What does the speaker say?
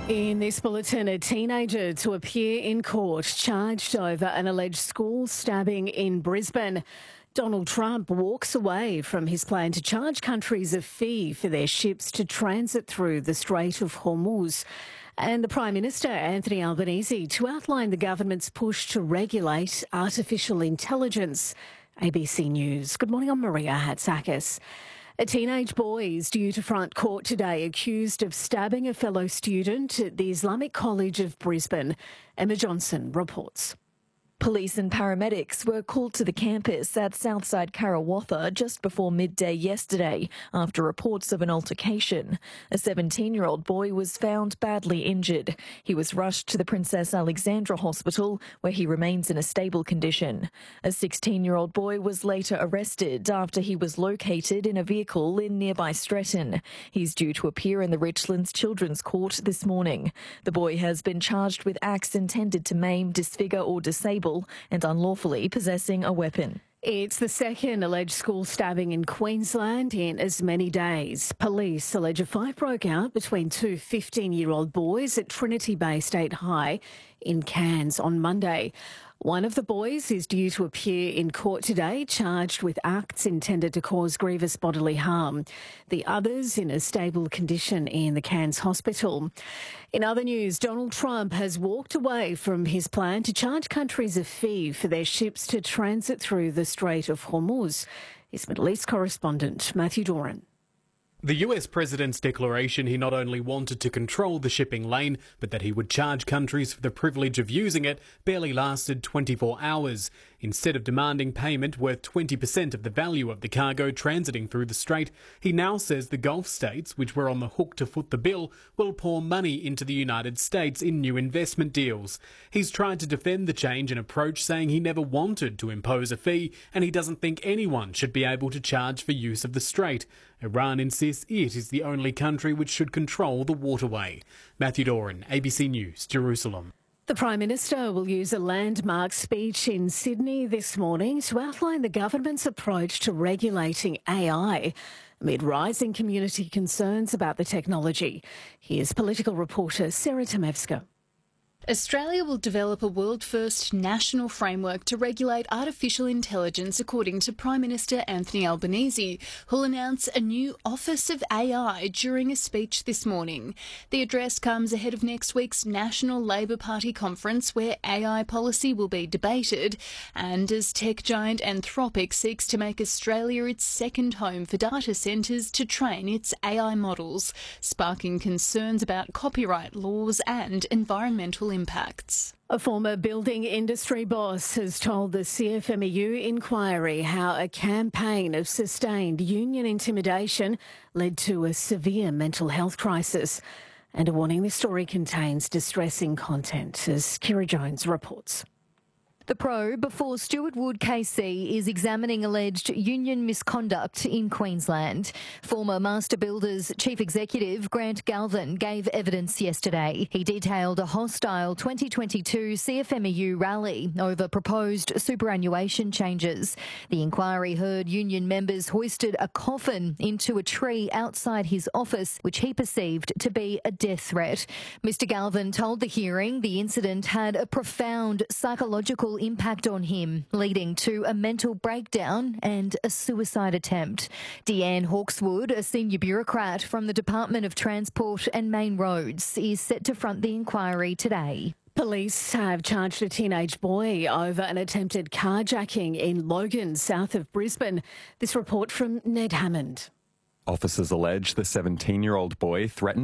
In this bulletin, a teenager to appear in court charged over an alleged school stabbing in Brisbane. Donald Trump walks away from his plan to charge countries a fee for their ships to transit through the Strait of Hormuz. And the Prime Minister, Anthony Albanese, to outline the government's push to regulate artificial intelligence. ABC News. Good morning, I'm Maria Hatzakis. A teenage boy is due to front court today accused of stabbing a fellow student at the Islamic College of Brisbane. Emma Johnson reports. Police and paramedics were called to the campus at Southside Karawatha just before midday yesterday after reports of an altercation. A 17-year-old boy was found badly injured. He was rushed to the Princess Alexandra Hospital, where he remains in a stable condition. A 16-year-old boy was later arrested after he was located in a vehicle in nearby Stretton. He's due to appear in the Richlands Children's Court this morning. The boy has been charged with acts intended to maim, disfigure or disable and unlawfully possessing a weapon. It's the second alleged school stabbing in Queensland in as many days. Police allege a fight broke out between two 15-year-old boys at Trinity Bay State High in Cairns on Monday. One of the boys is due to appear in court today, charged with acts intended to cause grievous bodily harm. The others in a stable condition in the Cairns hospital. In other news, Donald Trump has walked away from his plan to charge countries a fee for their ships to transit through the Strait of Hormuz. His Middle East correspondent, Matthew Doran. The US president's declaration he not only wanted to control the shipping lane, but that he would charge countries for the privilege of using it barely lasted 24 hours. Instead of demanding payment worth 20% of the value of the cargo transiting through the strait, he now says the Gulf states, which were on the hook to foot the bill, will pour money into the United States in new investment deals. He's tried to defend the change in approach, saying he never wanted to impose a fee and he doesn't think anyone should be able to charge for use of the strait. Iran insists it is the only country which should control the waterway. Matthew Doran, ABC News, Jerusalem. The Prime Minister will use a landmark speech in Sydney this morning to outline the government's approach to regulating AI amid rising community concerns about the technology. Here's political reporter Sarah Tomevska. Australia will develop a world-first national framework to regulate artificial intelligence, according to Prime Minister Anthony Albanese, who'll announce a new Office of AI during a speech this morning. The address comes ahead of next week's National Labor Party conference, where AI policy will be debated, and as tech giant Anthropic seeks to make Australia its second home for data centres to train its AI models, sparking concerns about copyright laws and environmental impacts. A former building industry boss has told the CFMEU inquiry how a campaign of sustained union intimidation led to a severe mental health crisis. And a warning, this story contains distressing content, as Kira Jones reports. The probe before Stuart Wood KC is examining alleged union misconduct in Queensland. Former Master Builders Chief Executive Grant Galvin gave evidence yesterday. He detailed a hostile 2022 CFMEU rally over proposed superannuation changes. The inquiry heard union members hoisted a coffin into a tree outside his office, which he perceived to be a death threat. Mr Galvin told the hearing the incident had a profound psychological impact on him, leading to a mental breakdown and a suicide attempt. Deanne Hawkeswood, a senior bureaucrat from the Department of Transport and Main Roads, is set to front the inquiry today. Police have charged a teenage boy over an attempted carjacking in Logan, south of Brisbane. This report from Ned Hammond. Officers allege the 17-year-old boy threatened